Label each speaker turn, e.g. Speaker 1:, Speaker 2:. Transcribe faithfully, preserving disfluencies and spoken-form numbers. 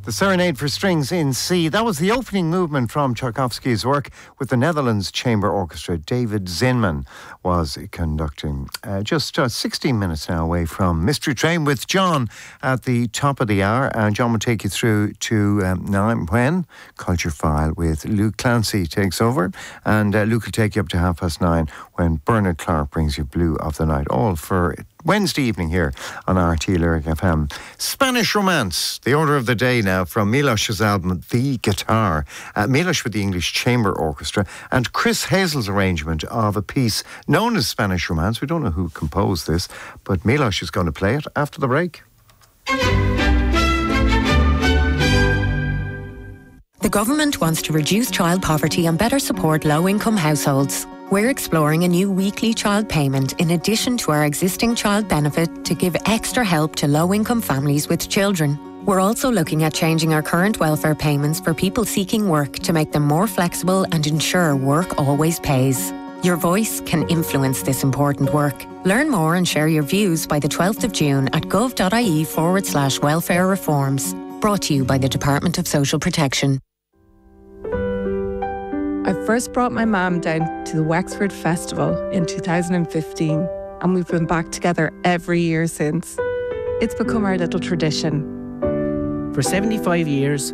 Speaker 1: The Serenade for Strings in C. That was the opening movement from Tchaikovsky's work with the Netherlands Chamber Orchestra. David Zinman was conducting. Uh, just uh, sixteen minutes now away from Mystery Train with John at the top of the hour. And John will take you through to um, nine when Culture File with Luke Clancy takes over. And uh, Luke will take you up to half past nine when Bernard Clark brings you Blue of the Night. All for Wednesday evening here on R T Lyric F M. Spanish Romance, the order of the day now from Milosz's album The Guitar. Uh, Milosz with the English Chamber Orchestra and Chris Hazel's arrangement of a piece known as Spanish Romance. We don't know who composed this, but Milosz is going to play it after the break.
Speaker 2: The government wants to reduce child poverty and better support low-income households. We're exploring a new weekly child payment in addition to our existing child benefit to give extra help to low-income families with children. We're also looking at changing our current welfare payments for people seeking work to make them more flexible and ensure work always pays. Your voice can influence this important work. Learn more and share your views by the twelfth of June at gov.ie forward slash welfare reforms. Brought to you by the Department of Social Protection.
Speaker 3: I first brought my mum down to the Wexford Festival in two thousand fifteen, and we've been back together every year since. It's become our little tradition.
Speaker 4: For seventy-five years,